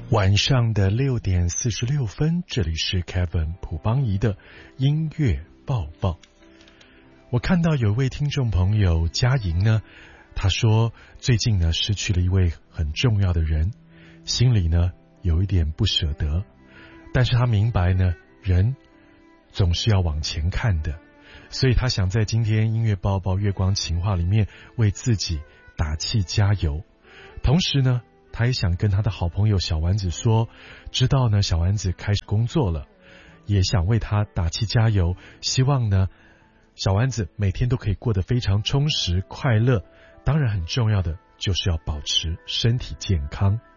晚上的6:46，这里是 Kevin 朴邦仪的音乐报报。我看到有位听众朋友嘉莹呢，他说最近呢失去了一位很重要的人，心里呢有一点不舍得，但是他明白呢，人总是要往前看的，所以他想在今天音乐报报月光情话里面为自己打气加油，同时呢他也想跟他的好朋友小丸子说，知道呢小丸子开始工作了，也想为他打气加油，希望呢小丸子每天都可以过得非常充实快乐，当然很重要的就是要保持身体健康。